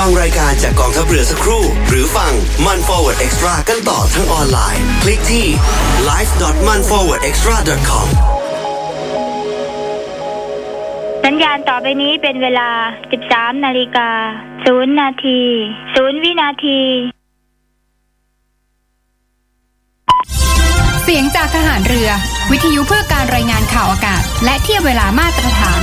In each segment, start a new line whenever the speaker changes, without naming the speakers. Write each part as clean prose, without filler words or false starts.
ฟังรายการจากกองทัพเรือสักครู่หรือฟังมัน Forward Extra กันต่อทั้งออนไลน์คลิกที่ live.manforwardextra.com
สัญญาณต่อไปนี้เป็นเวลา 13:00 น. 0 นาที 0 วินาที
เสียงจากทหารเรือวิทยุเพื่อการรายงานข่าวอากาศและเทียบเวลามาตรฐาน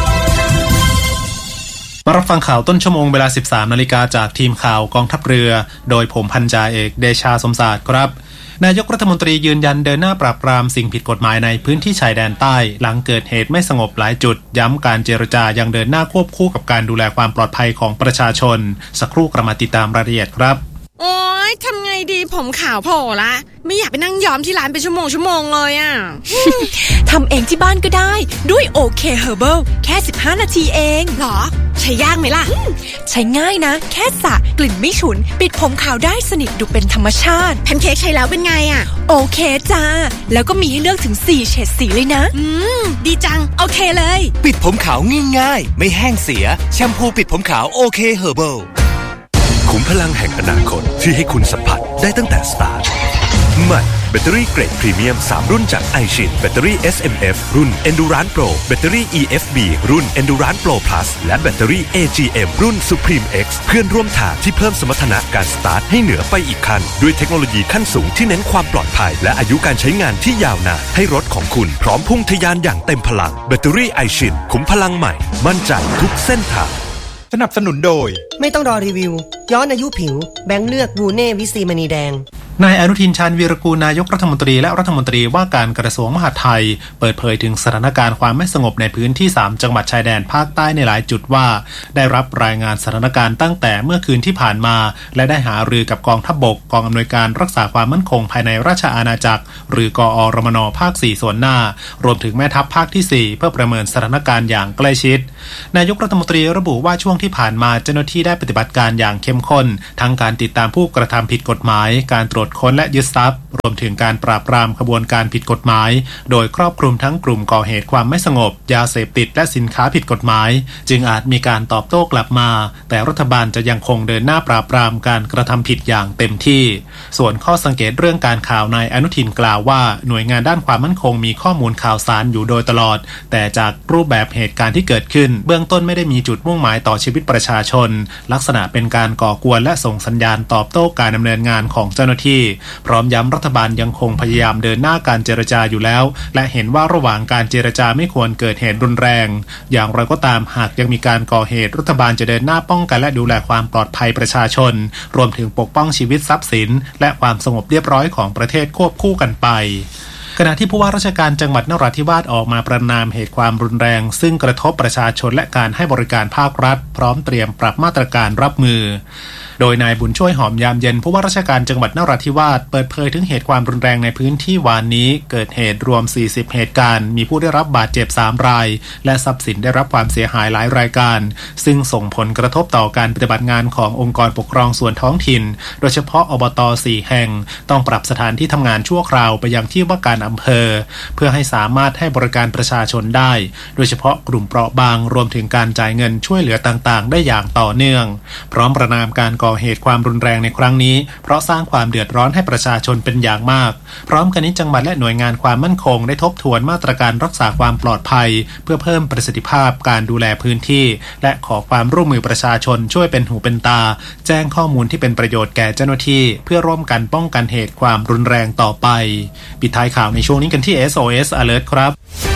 มารับฟังข่าวต้นชั่วโมงเวลา 13:00 น. จากทีมข่าวกองทัพเรือโดยผมพันจ่าเอกเดชาสมศาสตร์ครับนายกรัฐมนตรียืนยันเดินหน้าปราบปรามสิ่งผิดกฎหมายในพื้นที่ชายแดนใต้หลังเกิดเหตุไม่สงบหลายจุดย้ำการเจรจายังเดินหน้าควบคู่กับการดูแลความปลอดภัยของประชาชนสักครู่กลับมาติดตามรายละเอียดครับ
โอ๊ยทำไงดีผมขาวโผล่ละไม่อยากไปนั่งย้อมที่ร้านเป็นชั่วโมงเลยอ่ะ
ทำเองที่บ้านก็ได้ด้วยโอเคเฮอร์เบิลแค่15นาทีเอง
หรอใช้ยากไหมล่ะ
ใช้ง่ายนะแค่สระกลิ่นไม่ฉุนปิดผมขาวได้สนิทดูเป็นธรรมชาติ
แพนเค้กใช้แล้วเป็นไงอ่ะ
โอเคจ้าแล้วก็มีให้เลือกถึง4เฉดสีเลยนะ
ดีจังโอเคเลย
ปิดผมขาวง่ายๆไม่แห้งเสียแชมพูปิดผมขาวโอเคเฮอร์เบิลขุมพลังแห่งอนาคตที่ให้คุณสัมผัสได้ตั้งแต่สตาร์ทใหม่แบตเตอรี่เกรดพรีเมียม3รุ่นจากไอชินแบตเตอรี่ SMF รุ่น Endurance Pro แบตเตอรี่ EFB รุ่น Endurance Pro Plus และแบตเตอรี่ AGM รุ่น Supreme X เพื่อนร่วมทางที่เพิ่มสมรรถนะการสตาร์ทให้เหนือไปอีกขั้นด้วยเทคโนโลยีขั้นสูงที่เน้นความปลอดภัยและอายุการใช้งานที่ยาวนานให้รถของคุณพร้อมพุ่งทะยานอย่างเต็มพลังแบตเตอรี่ไอชินขุมพลังใหม่มั่นใจทุกเส้นทาง
สนับสนุนโดย
ไม่ต้องรอรีวิวย้อนอายุผิวแบงค์เลือกวูเน่วิซีมณีแดง
นายอนุทินชาญวีรกูลนายกรัฐมนตรีและรัฐมนตรีว่าการกระทรวงมหาดไทยเปิดเผยถึงสถานการณ์ความไม่สงบในพื้นที่3จังหวัดชายแดนภาคใต้ในหลายจุดว่าได้รับรายงานสถานการณ์ตั้งแต่เมื่อคืนที่ผ่านมาและได้หารือกับกองทัพบกกองอำนวยการรักษาความมั่นคงภายในราชอาณาจักรหรือกอรมนภาค4ส่วนหน้ารวมถึงแม่ทัพภาคที่4เพื่อประเมินสถานการณ์อย่างใกล้ชิดนายกรัฐมนตรีระบุว่าช่วงที่ผ่านมาเจ้าหน้าที่ได้ปฏิบัติการอย่างเข้มข้นทั้งการติดตามผู้กระทำผิดกฎหมายการตรวจค้นและยึดทรัพย์รวมถึงการปราบปรามขบวนการผิดกฎหมายโดยครอบคลุมทั้งกลุ่มก่อเหตุความไม่สงบยาเสพติดและสินค้าผิดกฎหมายจึงอาจมีการตอบโต้กลับมาแต่รัฐบาลจะยังคงเดินหน้าปราบปรามการกระทำผิดอย่างเต็มที่ส่วนข้อสังเกตเรื่องการข่าวนายอนุทินกล่าวว่าหน่วยงานด้านความมั่นคงมีข้อมูลข่าวสารอยู่โดยตลอดแต่จากรูปแบบเหตุการณ์ที่เกิดขึ้นเบื้องต้นไม่ได้มีจุดมุ่งหมายต่อชีวิตประชาชนลักษณะเป็นการก่อกวนและส่งสัญญาณตอบโต้การดำเนินงานของเจ้าหน้าที่พร้อมย้ำรัฐบาลยังคงพยายามเดินหน้าการเจรจาอยู่แล้วและเห็นว่าระหว่างการเจรจาไม่ควรเกิดเหตุรุนแรงอย่างไรก็ตามหากยังมีการก่อเหตุรัฐบาลจะเดินหน้าป้องกันและดูแลความปลอดภัยประชาชนรวมถึงปกป้องชีวิตทรัพย์สินและความสงบเรียบร้อยของประเทศควบคู่กันไปขณะที่ผู้ว่าราชการจังหวัดนราธิวาสออกมาประณามเหตุความรุนแรงซึ่งกระทบประชาชนและการให้บริการภาครัฐพร้อมเตรียมปรับมาตรการรับมือโดยนายบุญช่วยหอมยามเย็นผู้ว่าราชการจังหวัดนราธิวาสเปิดเผยถึงเหตุความรุนแรงในพื้นที่วานนี้เกิดเหตุรวม40เหตุการณ์มีผู้ได้รับบาดเจ็บ3รายและทรัพย์สินได้รับความเสียหายหลายรายการซึ่งส่งผลกระทบต่อการปฏิบัติงานขององค์กรปกครองส่วนท้องถิ่นโดยเฉพาะอบต4แห่งต้องปรับสถานที่ทำงานชั่วคราวไปยังที่ว่าการอำเภอเพื่อให้สามารถให้บริการประชาชนได้โดยเฉพาะกลุ่มเปราะบางรวมถึงการจ่ายเงินช่วยเหลือต่างๆได้อย่างต่อเนื่องพร้อมประณามการก่อเหตุความรุนแรงในครั้งนี้เพราะสร้างความเดือดร้อนให้ประชาชนเป็นอย่างมากพร้อมกันนี้จังหวัดและหน่วยงานความมั่นคงได้ทบทวนมาตรการรักษาความปลอดภัยเพื่อเพิ่มประสิทธิภาพการดูแลพื้นที่และขอความร่วมมือประชาชนช่วยเป็นหูเป็นตาแจ้งข้อมูลที่เป็นประโยชน์แก่เจ้าหน้าที่เพื่อร่วมกันป้องกันเหตุความรุนแรงต่อไปปิดท้ายข่าวในช่วงนี้กันที่ SOS Alert ครับ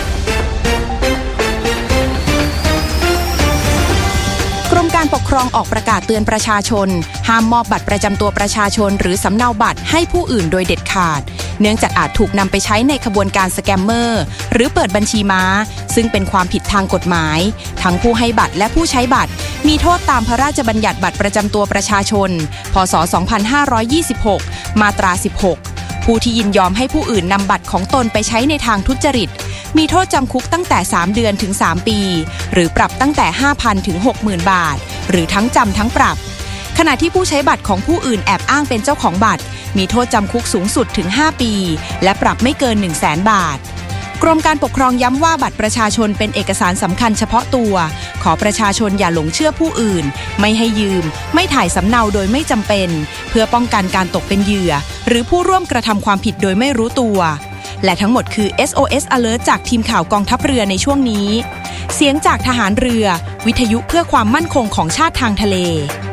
กรมการปกครองออกประกาศเตือนประชาชนห้ามมอบบัตรประจำตัวประชาชนหรือสำเนาบัตรให้ผู้อื่นโดยเด็ดขาดเนื่องจากอาจถูกนำไปใช้ในขบวนการสแกมเมอร์หรือเปิดบัญชีม้าซึ่งเป็นความผิดทางกฎหมายทั้งผู้ให้บัตรและผู้ใช้บัตรมีโทษตามพระราชบัญญัติบัตรประจำตัวประชาชนพ.ศ. 2526มาตรา16ผู้ที่ยินยอมให้ผู้อื่นนำบัตรของตนไปใช้ในทางทุจริตมีโทษจำคุกตั้งแต่3เดือนถึง3ปีหรือปรับตั้งแต่ 5,000 ถึง 60,000 บาทหรือทั้งจำทั้งปรับขณะที่ผู้ใช้บัตรของผู้อื่นแอบอ้างเป็นเจ้าของบัตรมีโทษจำคุกสูงสุดถึง5ปีและปรับไม่เกิน 100,000 บาทกรมการปกครองย้ำว่าบัตรประชาชนเป็นเอกสารสำคัญเฉพาะตัวขอประชาชนอย่าหลงเชื่อผู้อื่นไม่ให้ยืมไม่ถ่ายสำเนาโดยไม่จำเป็นเพื่อป้องกันการตกเป็นเหยื่อหรือผู้ร่วมกระทำความผิดโดยไม่รู้ตัวและทั้งหมดคือ SOS Alert จากทีมข่าวกองทัพเรือในช่วงนี้เสียงจากทหารเรือวิทยุเพื่อความมั่นคงของชาติทางทะเล